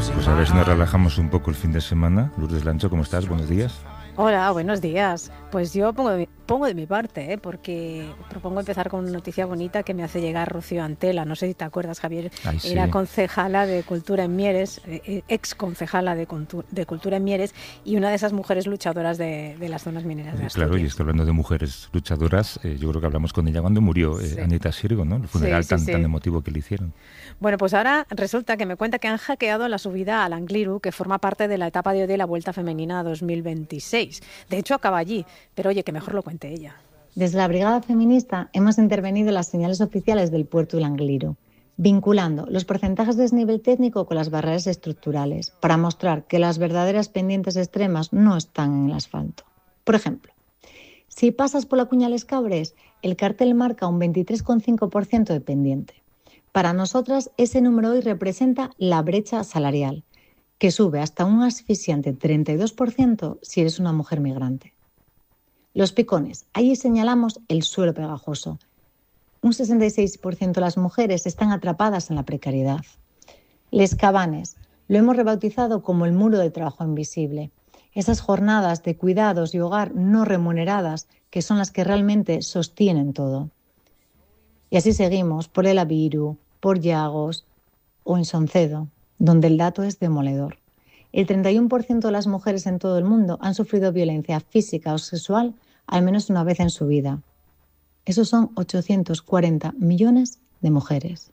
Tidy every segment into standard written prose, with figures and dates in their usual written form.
Pues a ver si nos relajamos un poco el fin de semana. Lourdes Lancho, ¿cómo estás? Buenos días. Hola, buenos días. Pues yo pongo de mi parte, porque propongo empezar con una noticia bonita que me hace llegar Rocío Antela. No sé si te acuerdas, Javier. Ay, sí. Era concejala de Cultura en Mieres, ex concejala de Cultura en Mieres y una de esas mujeres luchadoras de las zonas mineras de Asturias. Claro, y estoy hablando de mujeres luchadoras. Yo creo que hablamos con ella cuando murió Anita Sirgo, ¿no? El funeral tan emotivo que le hicieron. Bueno, pues ahora resulta que me cuenta que han hackeado la subida al Angliru, que forma parte de la etapa de hoy de la Vuelta Femenina 2026. De hecho, acaba allí, pero oye, que mejor lo cuente ella. Desde la Brigada Feminista hemos intervenido en las señales oficiales del puerto del Angliru, vinculando los porcentajes de desnivel técnico con las barreras estructurales, para mostrar que las verdaderas pendientes extremas no están en el asfalto. Por ejemplo, si pasas por la Cuña Les Cabres, el cartel marca un 23,5% de pendiente. Para nosotras, ese número hoy representa la brecha salarial, que sube hasta un asfixiante 32% si eres una mujer migrante. Los picones, allí señalamos el suelo pegajoso. Un 66% de las mujeres están atrapadas en la precariedad. Les cabanes, lo hemos rebautizado como el muro de trabajo invisible. Esas jornadas de cuidados y hogar no remuneradas que son las que realmente sostienen todo. Y así seguimos por el Abiru, por Llagos o en Soncedo, donde el dato es demoledor. El 31% de las mujeres en todo el mundo han sufrido violencia física o sexual al menos una vez en su vida. Esos son 840 millones de mujeres.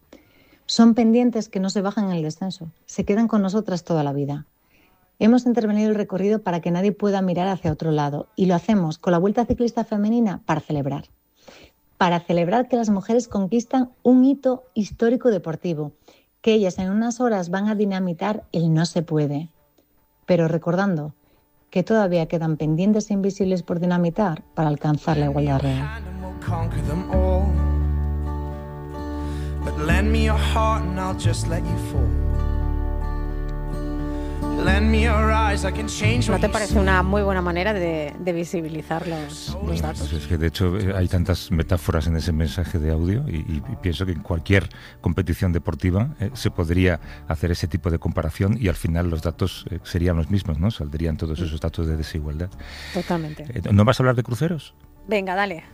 Son pendientes que no se bajan en el descenso, se quedan con nosotras toda la vida. Hemos intervenido el recorrido para que nadie pueda mirar hacia otro lado y lo hacemos con la Vuelta Ciclista Femenina para celebrar. Para celebrar que las mujeres conquistan un hito histórico deportivo, que ellas en unas horas van a dinamitar el no se puede. Pero recordando que todavía quedan pendientes e invisibles por dinamitar para alcanzar la igualdad real. ¿No te parece una muy buena manera de visibilizar los datos? Pues es que de hecho hay tantas metáforas en ese mensaje de audio y pienso que en cualquier competición deportiva se podría hacer ese tipo de comparación y al final los datos serían los mismos, ¿no? Saldrían todos esos datos de desigualdad. Totalmente. ¿No vas a hablar de cruceros? Venga, dale.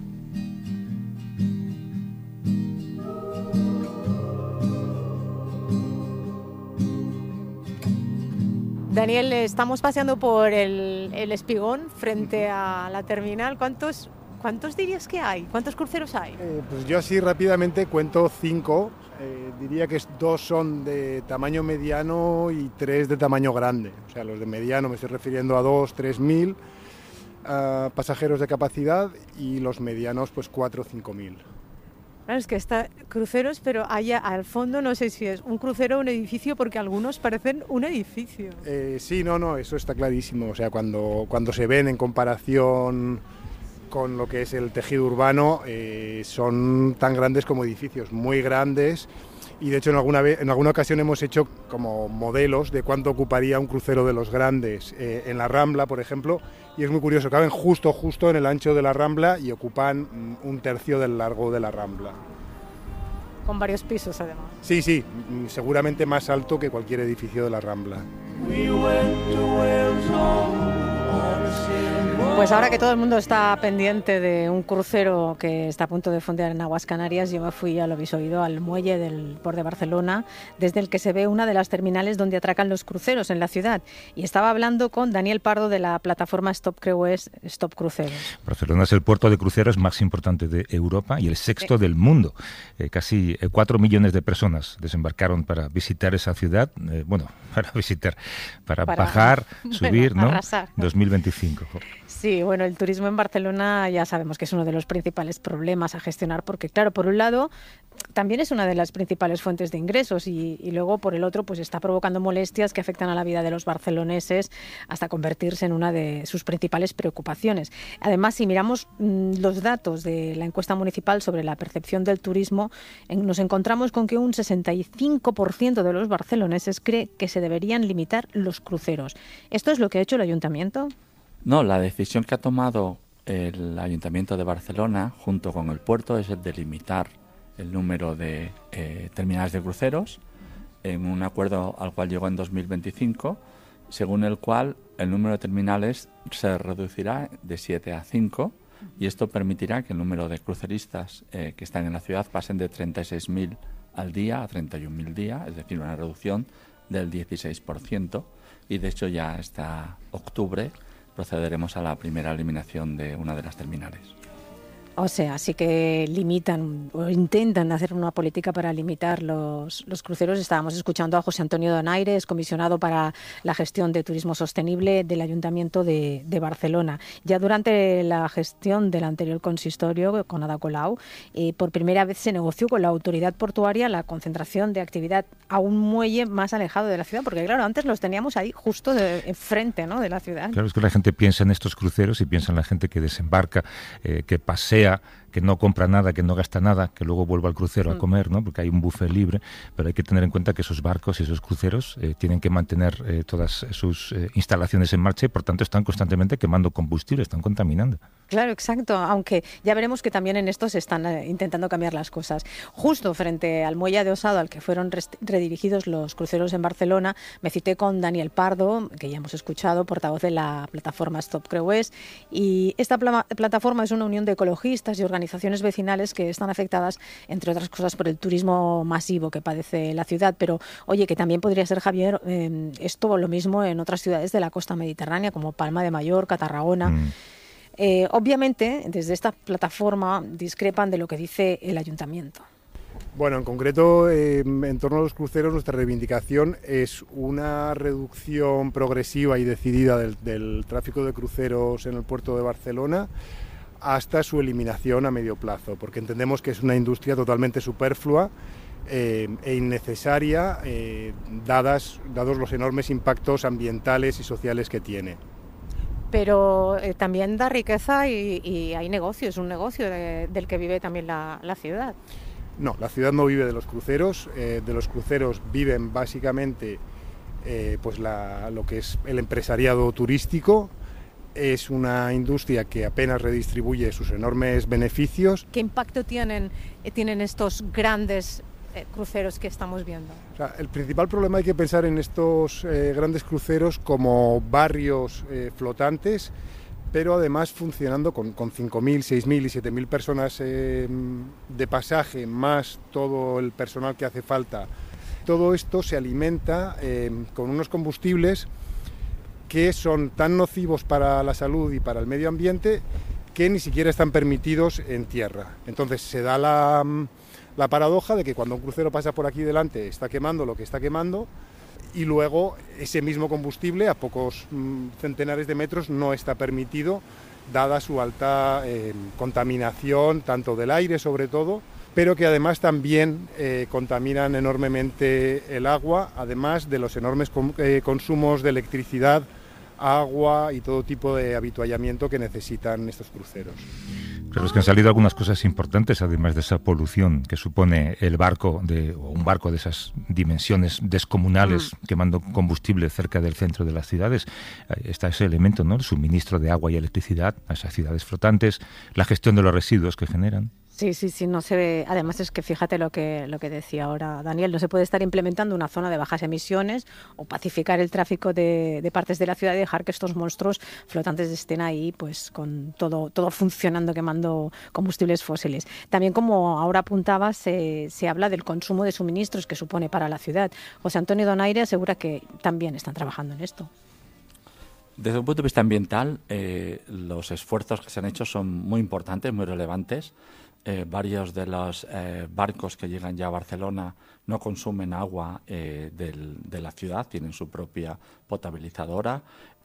Daniel, estamos paseando por el Espigón frente a la terminal. ¿Cuántos dirías que hay? ¿Cuántos cruceros hay? Pues yo así rápidamente cuento 5. Diría que 2 son de tamaño mediano y 3 de tamaño grande. O sea, los de mediano me estoy refiriendo a 2.000-3.000 pasajeros de capacidad y los medianos pues 4 o 5.000. Claro, es que está cruceros, pero allá al fondo no sé si es un crucero o un edificio, porque algunos parecen un edificio. Sí, no, eso está clarísimo. O sea, cuando se ven en comparación con lo que es el tejido urbano, son tan grandes como edificios, muy grandes. Y de hecho en alguna ocasión hemos hecho como modelos de cuánto ocuparía un crucero de los grandes en la Rambla, por ejemplo, y es muy curioso, caben justo en el ancho de la Rambla y ocupan 1/3 del largo de la Rambla. Con varios pisos además. Sí, seguramente más alto que cualquier edificio de la Rambla. Pues ahora que todo el mundo está pendiente de un crucero que está a punto de fondear en aguas Canarias, yo me fui, ya lo habéis oído, al muelle del Port de Barcelona, desde el que se ve una de las terminales donde atracan los cruceros en la ciudad. Y estaba hablando con Daniel Pardo de la plataforma Stop Creuers, Stop Cruceros. Barcelona es el puerto de cruceros más importante de Europa y el sexto del mundo. Casi 4 millones de personas desembarcaron para visitar esa ciudad, para bajar, subir, ¿no? Arrasar. 2025. Sí, bueno, el turismo en Barcelona ya sabemos que es uno de los principales problemas a gestionar porque, claro, por un lado también es una de las principales fuentes de ingresos y luego, por el otro, pues está provocando molestias que afectan a la vida de los barceloneses hasta convertirse en una de sus principales preocupaciones. Además, si miramos los datos de la encuesta municipal sobre la percepción del turismo, nos encontramos con que un 65% de los barceloneses cree que se deberían limitar los cruceros. ¿Esto es lo que ha hecho el ayuntamiento? No, la decisión que ha tomado el Ayuntamiento de Barcelona junto con el puerto es el de limitar el número de terminales de cruceros en un acuerdo al cual llegó en 2025, según el cual el número de terminales se reducirá de 7 a 5, y esto permitirá que el número de cruceristas que están en la ciudad pasen de 36.000 al día a 31.000 día, es decir, una reducción del 16%, y de hecho ya hasta octubre procederemos a la primera eliminación de una de las terminales. O sea, sí que limitan o intentan hacer una política para limitar los cruceros. Estábamos escuchando a José Antonio Donaire, comisionado para la gestión de turismo sostenible del Ayuntamiento de Barcelona. Ya durante la gestión del anterior consistorio, con Ada Colau, por primera vez se negoció con la autoridad portuaria la concentración de actividad a un muelle más alejado de la ciudad, porque claro, antes los teníamos ahí justo enfrente, ¿no?, de la ciudad. Claro, es que la gente piensa en estos cruceros y piensa en la gente que desembarca, que pasea, que no compra nada, que no gasta nada, que luego vuelva al crucero a comer, ¿no? Porque hay un buffet libre, pero hay que tener en cuenta que esos barcos y esos cruceros tienen que mantener todas sus instalaciones en marcha y por tanto están constantemente quemando combustible, están contaminando. Claro, exacto, aunque ya veremos que también en esto se están intentando cambiar las cosas. Justo frente al muelle de Osado, al que fueron redirigidos los cruceros en Barcelona, me cité con Daniel Pardo, que ya hemos escuchado, portavoz de la plataforma Stop Creuers, y esta plataforma es una unión de ecologistas y organizaciones vecinales que están afectadas, entre otras cosas, por el turismo masivo que padece la ciudad. Pero, oye, que también podría ser, Javier, esto lo mismo en otras ciudades de la costa mediterránea, como Palma de Mallorca, Tarragona. Obviamente, desde esta plataforma discrepan de lo que dice el ayuntamiento. Bueno, en concreto, en torno a los cruceros, nuestra reivindicación es una reducción progresiva y decidida del tráfico de cruceros en el puerto de Barcelona hasta su eliminación a medio plazo, porque entendemos que es una industria totalmente superflua e innecesaria, dados los enormes impactos ambientales y sociales que tiene. Pero también da riqueza y hay negocio, es un negocio del que vive también la ciudad. No, la ciudad no vive de los cruceros viven básicamente lo que es el empresariado turístico. Es una industria que apenas redistribuye sus enormes beneficios. ¿Qué impacto tienen estos grandes cruceros que estamos viendo? O sea, el principal problema, hay que pensar en estos grandes cruceros como barrios flotantes, pero además funcionando con 5.000, 6.000 y 7.000 personas de pasaje, más todo el personal que hace falta. Todo esto se alimenta con unos combustibles que son tan nocivos para la salud y para el medio ambiente que ni siquiera están permitidos en tierra. Entonces se da la paradoja de que cuando un crucero pasa por aquí delante está quemando lo que está quemando, y luego ese mismo combustible a pocos centenares de metros no está permitido, dada su alta contaminación, tanto del aire sobre todo, pero que además también contaminan enormemente el agua, además de los enormes consumos de electricidad, agua y todo tipo de habituallamiento que necesitan estos cruceros. Pero es que han salido algunas cosas importantes, además de esa polución que supone un barco de esas dimensiones descomunales quemando combustible cerca del centro de las ciudades. Está ese elemento, ¿no?, el suministro de agua y electricidad a esas ciudades flotantes, la gestión de los residuos que generan. Sí, no se ve. Además es que fíjate lo que decía ahora Daniel, no se puede estar implementando una zona de bajas emisiones o pacificar el tráfico de partes de la ciudad y dejar que estos monstruos flotantes estén ahí pues con todo funcionando, quemando combustibles fósiles. También, como ahora apuntaba, se habla del consumo de suministros que supone para la ciudad. José Antonio Donaire asegura que también están trabajando en esto. Desde un punto de vista ambiental, los esfuerzos que se han hecho son muy importantes, muy relevantes. Varios de los barcos que llegan ya a Barcelona no consumen agua de la ciudad, tienen su propia potabilizadora.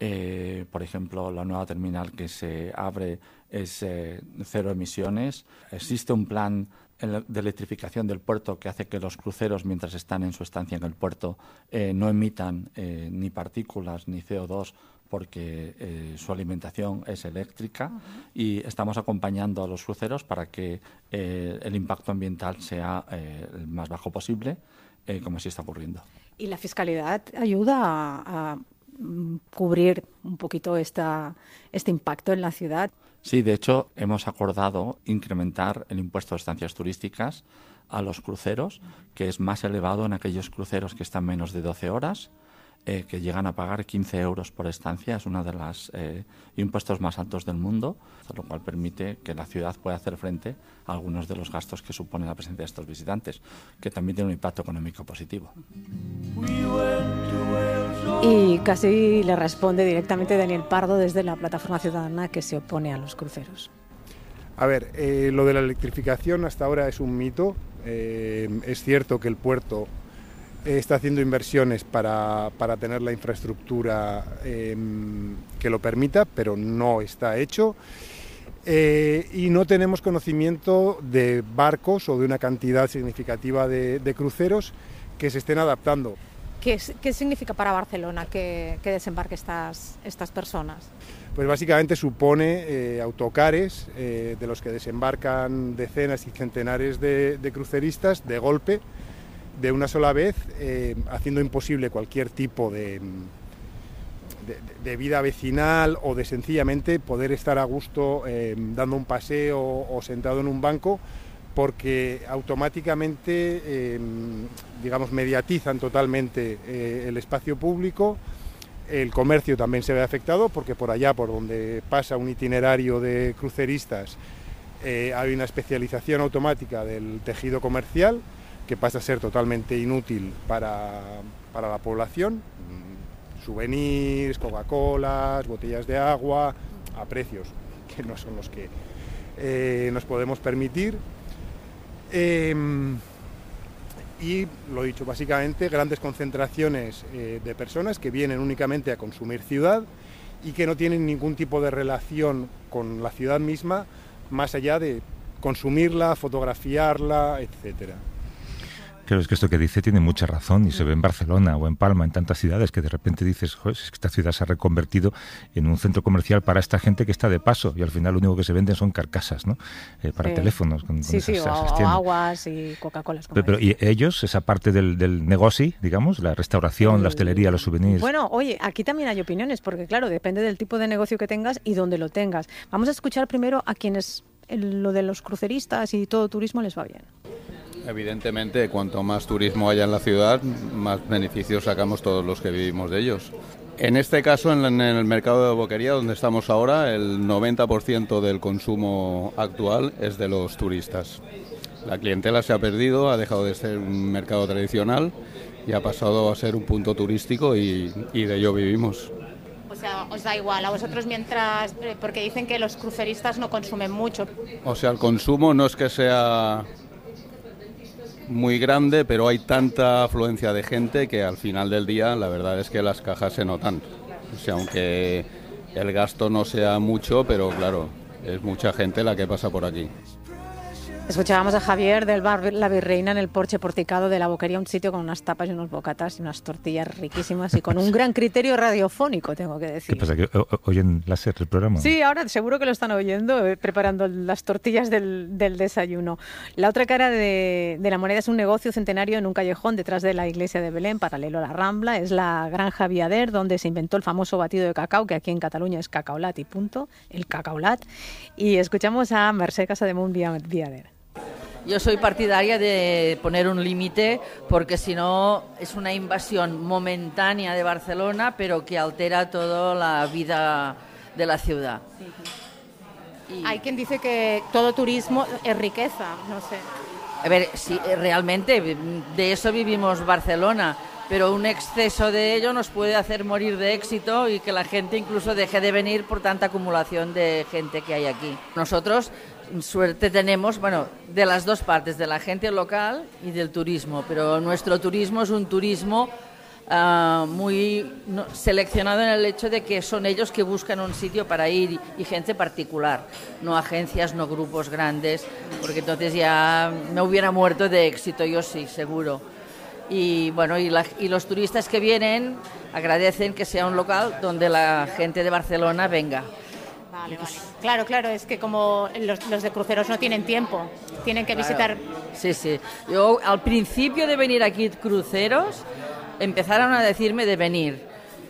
Por ejemplo, la nueva terminal que se abre es cero emisiones. Existe un plan de electrificación del puerto que hace que los cruceros, mientras están en su estancia en el puerto, no emitan ni partículas ni CO2, porque su alimentación es eléctrica, y estamos acompañando a los cruceros para que el impacto ambiental sea el más bajo posible, como sí está ocurriendo. ¿Y la fiscalidad ayuda a cubrir un poquito este impacto en la ciudad? Sí, de hecho, hemos acordado incrementar el impuesto de estancias turísticas a los cruceros, que es más elevado en aquellos cruceros que están menos de 12 horas, que llegan a pagar 15 euros por estancia. Es uno de los impuestos más altos del mundo, lo cual permite que la ciudad pueda hacer frente a algunos de los gastos que supone la presencia de estos visitantes, que también tiene un impacto económico positivo. Y casi le responde directamente Daniel Pardo desde la Plataforma Ciudadana que se opone a los cruceros. A ver, lo de la electrificación hasta ahora es un mito. Es cierto que el puerto está haciendo inversiones para tener la infraestructura que lo permita, pero no está hecho. Y no tenemos conocimiento de barcos o de una cantidad significativa de cruceros que se estén adaptando. ¿Qué significa para Barcelona que desembarque estas personas? Pues básicamente supone autocares de los que desembarcan decenas y centenares de cruceristas de golpe, de una sola vez, haciendo imposible cualquier tipo de vida vecinal o de sencillamente poder estar a gusto dando un paseo o sentado en un banco, porque automáticamente, mediatizan totalmente el espacio público. El comercio también se ve afectado, porque por allá, por donde pasa un itinerario de cruceristas, hay una especialización automática del tejido comercial que pasa a ser totalmente inútil para la población. Souvenirs, Coca-Colas, botellas de agua, a precios que no son los que nos podemos permitir. Y lo dicho, básicamente grandes concentraciones de personas que vienen únicamente a consumir ciudad y que no tienen ningún tipo de relación con la ciudad misma, más allá de consumirla, fotografiarla, etcétera. Claro, es que esto que dice tiene mucha razón y se ve en Barcelona o en Palma, en tantas ciudades, que de repente dices, joder, es que esta ciudad se ha reconvertido en un centro comercial para esta gente que está de paso, y al final lo único que se venden son carcasas, ¿no? Para teléfonos. Con o aguas y Coca-Colas. Pero ¿y ellos, esa parte del negocio, digamos, la restauración, la hostelería, los souvenirs? Bueno, oye, aquí también hay opiniones, porque claro, depende del tipo de negocio que tengas y dónde lo tengas. Vamos a escuchar primero a quienes lo de los cruceristas y todo turismo les va bien. Evidentemente, cuanto más turismo haya en la ciudad, más beneficios sacamos todos los que vivimos de ellos. En este caso, en el mercado de Boquería, donde estamos ahora, el 90% del consumo actual es de los turistas. La clientela se ha perdido, ha dejado de ser un mercado tradicional y ha pasado a ser un punto turístico y de ello vivimos. O sea, os da igual a vosotros mientras... porque dicen que los cruceristas no consumen mucho. O sea, el consumo no es que sea muy grande, pero hay tanta afluencia de gente que al final del día la verdad es que las cajas se notan. O sea, aunque el gasto no sea mucho, pero claro, es mucha gente la que pasa por aquí. Escuchábamos a Javier del bar La Virreina en el porche porticado de la Boquería, un sitio con unas tapas y unos bocatas y unas tortillas riquísimas y con un gran criterio radiofónico, tengo que decir. ¿Qué pasa? ¿Que oyen la SER el programa? Sí, ahora seguro que lo están oyendo, preparando las tortillas del desayuno. La otra cara de la moneda es un negocio centenario en un callejón detrás de la iglesia de Belén, paralelo a la Rambla. Es la Granja Viader, donde se inventó el famoso batido de cacao, que aquí en Cataluña es cacaolat y punto, el cacaolat. Y escuchamos a Mercè Casademunt Viader. Yo soy partidaria de poner un límite porque si no es una invasión momentánea de Barcelona, pero que altera toda la vida de la ciudad. Y hay quien dice que todo turismo es riqueza, no sé. A ver, sí, realmente de eso vivimos Barcelona, pero un exceso de ello nos puede hacer morir de éxito y que la gente incluso deje de venir por tanta acumulación de gente que hay aquí. Nosotros suerte tenemos, bueno, de las dos partes, de la gente local y del turismo, pero nuestro turismo es un turismo muy seleccionado en el hecho de que son ellos que buscan un sitio para ir y gente particular, no agencias, no grupos grandes, porque entonces ya me hubiera muerto de éxito, yo sí, seguro. Y bueno, y los turistas que vienen agradecen que sea un local donde la gente de Barcelona venga. Vale. Claro, es que como los de cruceros no tienen tiempo, tienen que visitar... Sí. Yo al principio de venir aquí cruceros empezaron a decirme de venir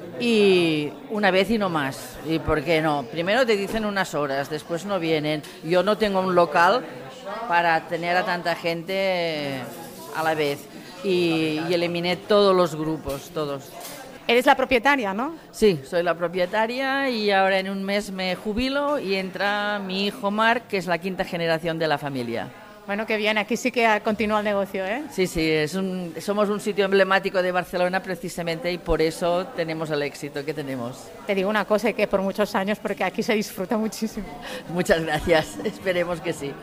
y una vez y no más. ¿Y por qué no? Primero te dicen unas horas, después no vienen. Yo no tengo un local para tener a tanta gente a la vez. Y eliminé todos los grupos, todos. Eres la propietaria, ¿no? Sí, soy la propietaria y ahora en un mes me jubilo y entra mi hijo Marc, que es la 5ª generación de la familia. Bueno, qué bien, aquí sí que continúa el negocio, ¿eh? Sí, somos un sitio emblemático de Barcelona precisamente y por eso tenemos el éxito que tenemos. Te digo una cosa, que por muchos años, porque aquí se disfruta muchísimo. Muchas gracias, esperemos que sí.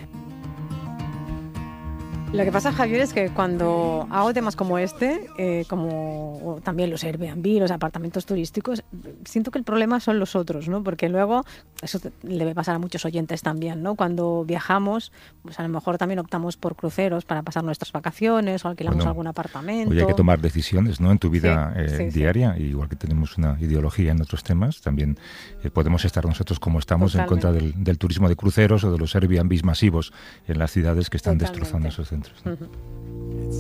Lo que pasa, Javier, es que cuando hago temas como este, como también los Airbnb, los apartamentos turísticos, siento que el problema son los otros, ¿no? Porque luego, eso le debe pasar a muchos oyentes también, ¿no? Cuando viajamos, pues a lo mejor también optamos por cruceros para pasar nuestras vacaciones o alquilamos algún apartamento. Hoy hay que tomar decisiones, ¿no? En tu vida sí, diaria, y igual que tenemos una ideología en otros temas, también podemos estar nosotros como estamos Totalmente. en contra del turismo de cruceros o de los Airbnbs masivos en las ciudades que están Totalmente. destrozando esos centros, ¿no? Uh-huh.